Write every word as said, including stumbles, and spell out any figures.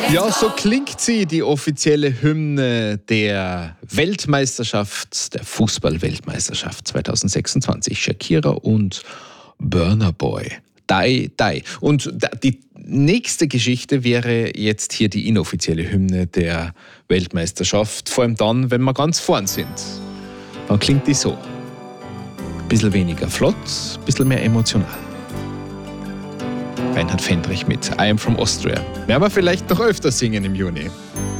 Ja, so klingt sie, die offizielle Hymne der Weltmeisterschaft, der Fußball-Weltmeisterschaft zwanzig sechsundzwanzig. Shakira und Burna Boy. Die, die. Und die nächste Geschichte wäre jetzt hier die inoffizielle Hymne der Weltmeisterschaft. Vor allem dann, wenn wir ganz vorn sind. Dann klingt die so. Bisschen weniger flott, bisschen mehr emotional. Reinhard Fendrich mit I Am From Austria. Werden wir vielleicht noch öfter singen im Juni.